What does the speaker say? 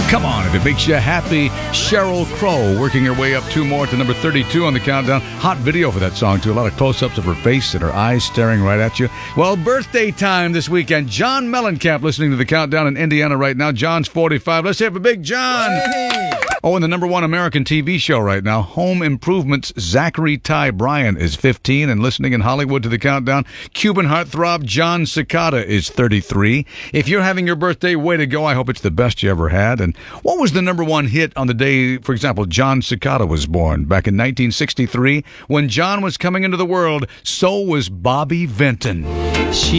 Come on, if it makes you happy. Sheryl Crow working her way up 2 more to number 32 on the countdown. Hot video for that song, too. A lot of close-ups of her face and her eyes staring right at you. Well, birthday time this weekend. John Mellencamp listening to the countdown in Indiana right now. John's 45. Let's hear it for Big John. Hey. Oh, and the number 1 American TV show right now, Home Improvement's Zachary Ty Bryan is 15 and listening in Hollywood to the countdown. Cuban heartthrob John Cicada is 33. If you're having your birthday, way to go. I hope it's the best you ever had. And what was the number 1 hit on the day, for example, John Cicada was born? Back in 1963, when John was coming into the world, so was Bobby Vinton. She